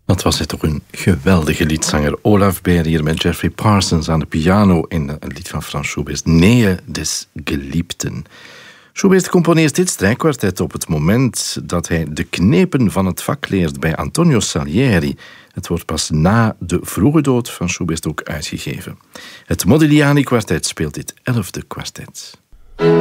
Dat was het toch een geweldige liedzanger. Olaf Beer hier met Jeffrey Parsons aan de piano in een lied van Franz Schubert, Nähe des Geliebten. Schubert componeert dit strijkkwartet op het moment dat hij de knepen van het vak leert bij Antonio Salieri. Het wordt pas na de vroege dood van Schubert ook uitgegeven. Het Modigliani-kwartet speelt dit 11e kwartet.